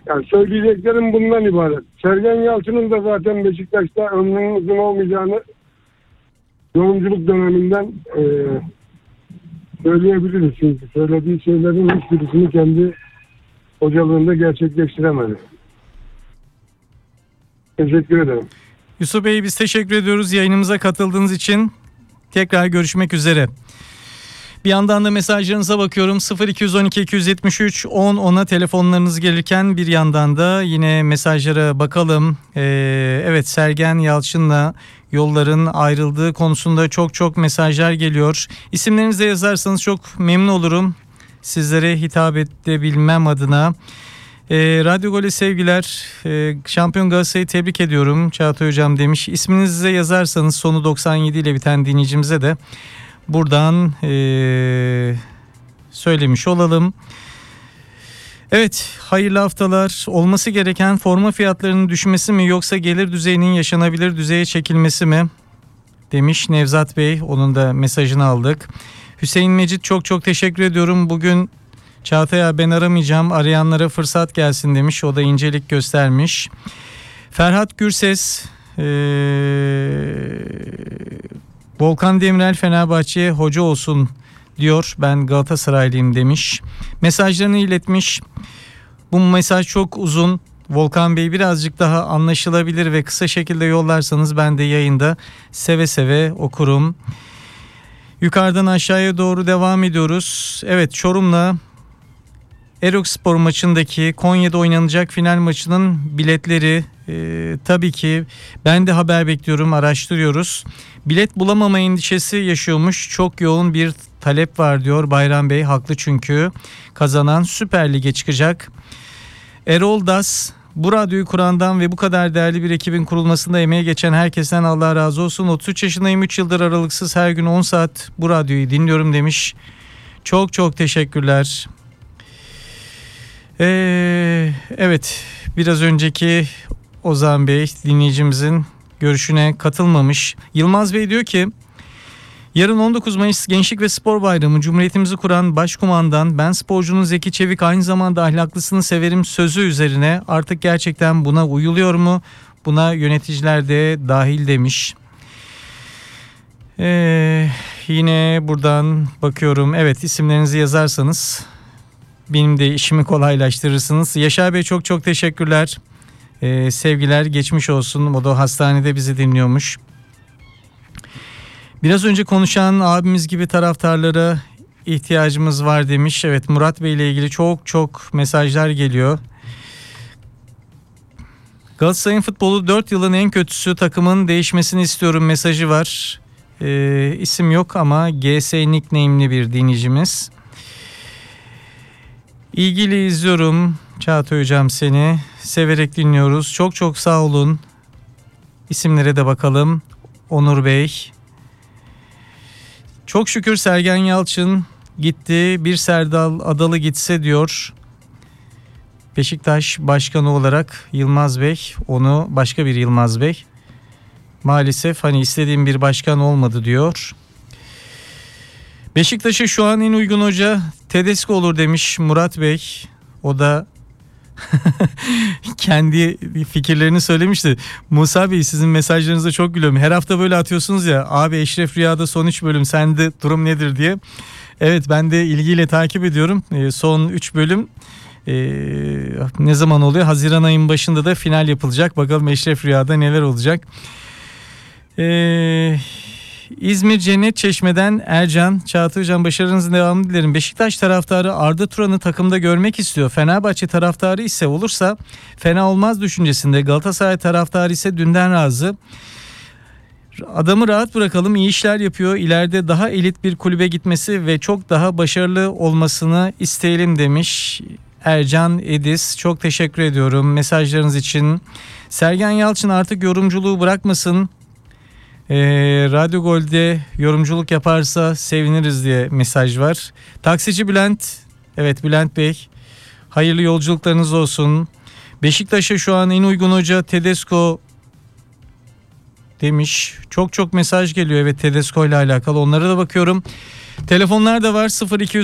Yani söyleyeceklerim bundan ibaret. Sergen Yalçın'ın da zaten Beşiktaş'ta ömrünün uzun olmayacağını yorumculuk döneminden söyleyebiliriz. Çünkü söylediği şeylerin hiçbirisini kendi hocalığında gerçekleştiremedi. Teşekkür ederim. Yusuf Bey, biz teşekkür ediyoruz yayınımıza katıldığınız için. Tekrar görüşmek üzere. Bir yandan da mesajlarınıza bakıyorum. 0212 273 10 10'a telefonlarınız gelirken bir yandan da yine mesajlara bakalım. Evet, Sergen Yalçın'la yolların ayrıldığı konusunda çok mesajlar geliyor. İsimlerinizi de yazarsanız çok memnun olurum. Sizlere hitap edebilmem adına. Radyo Gol'e sevgiler. Şampiyon Galatasaray'ı tebrik ediyorum Çağatay Hocam demiş. İsminizi de yazarsanız sonu 97 ile biten dinleyicimize de buradan söylemiş olalım. Evet, hayırlı haftalar. Olması gereken forma fiyatlarının düşmesi mi yoksa gelir düzeyinin yaşanabilir düzeye çekilmesi mi demiş Nevzat Bey. Onun da mesajını aldık. Hüseyin Mecit, çok teşekkür ediyorum. Bugün Çağatay abi ben aramayacağım, arayanlara fırsat gelsin demiş. O da incelik göstermiş. Ferhat Gürses, Volkan Demirel Fenerbahçe'ye hoca olsun diyor. Ben Galatasaraylıyım demiş. Mesajlarını iletmiş. Bu mesaj çok uzun. Volkan Bey, birazcık daha anlaşılabilir ve kısa şekilde yollarsanız ben de yayında seve okurum. Yukarıdan aşağıya doğru devam ediyoruz. Evet, Çorum'la Erokspor maçındaki Konya'da oynanacak final maçının biletleri tabii ki ben de haber bekliyorum, araştırıyoruz. Bilet bulamama endişesi yaşıyormuş. Çok yoğun bir talep var diyor Bayram Bey. Haklı, çünkü kazanan Süper Lig'e çıkacak. Erol Das, bu radyoyu kurandan ve bu kadar değerli bir ekibin kurulmasında emeği geçen herkesten Allah razı olsun. 33 yaşındayım, 3 yıldır aralıksız her gün 10 saat bu radyoyu dinliyorum demiş. Çok teşekkürler. Evet, biraz önceki Ozan Bey dinleyicimizin görüşüne katılmamış. Yılmaz Bey diyor ki yarın 19 Mayıs Gençlik ve Spor Bayramı, Cumhuriyetimizi kuran başkumandan ben sporcunun Zeki Çevik aynı zamanda ahlaklısını severim sözü üzerine artık gerçekten buna uyuluyor mu? Buna yöneticiler de dahil demiş. Yine buradan bakıyorum. Evet, isimlerinizi yazarsanız benim de işimi kolaylaştırırsınız. Yaşar Bey, çok teşekkürler. Sevgiler, geçmiş olsun. O da hastanede bizi dinliyormuş. Biraz önce konuşan abimiz gibi taraftarlara ihtiyacımız var demiş. Evet, Murat Bey ile ilgili çok mesajlar geliyor. Galatasaray'ın futbolu 4 yılın en kötüsü, takımın değişmesini istiyorum mesajı var. İsim yok ama GS nickname'li bir dinleyicimiz. İlgili izliyorum Çağatay Hocam, seni severek dinliyoruz. Çok sağ olun. İsimlere de bakalım. Onur Bey. Çok şükür Sergen Yalçın gitti. Bir Serdal Adalı gitse diyor. Beşiktaş başkanı olarak Yılmaz Bey. Onu başka bir Yılmaz Bey. Maalesef istediğim bir başkan olmadı diyor. Beşiktaş'a şu an en uygun hoca Tedesco olur demiş Murat Bey. O da kendi fikirlerini söylemişti. Musa Bey, sizin mesajlarınıza çok gülüyorum. Her hafta böyle atıyorsunuz ya, abi Eşref Rüya'da son 3 bölüm, sende durum nedir diye. Evet, ben de ilgiyle takip ediyorum. Son 3 bölüm ne zaman oluyor? Haziran ayının başında da final yapılacak. Bakalım Eşref Rüya'da neler olacak. İzmir Cennet Çeşme'den Ercan, Çağatay Hocam başarınızın devamını dilerim. Beşiktaş taraftarı Arda Turan'ı takımda görmek istiyor. Fenerbahçe taraftarı ise olursa fena olmaz düşüncesinde. Galatasaray taraftarı ise dünden razı. Adamı rahat bırakalım, iyi işler yapıyor. İleride daha elit bir kulübe gitmesi ve çok daha başarılı olmasını isteyelim demiş Ercan Edis. Çok teşekkür ediyorum mesajlarınız için. Sergen Yalçın artık yorumculuğu bırakmasın. Radyo Gol'de yorumculuk yaparsa seviniriz diye mesaj var. Taksici Bülent, evet Bülent Bey, hayırlı yolculuklarınız olsun. Beşiktaş'a şu an en uygun hoca Tedesco demiş. Çok mesaj geliyor, evet, Tedesco ile alakalı, onlara da bakıyorum. Telefonlar da var. 02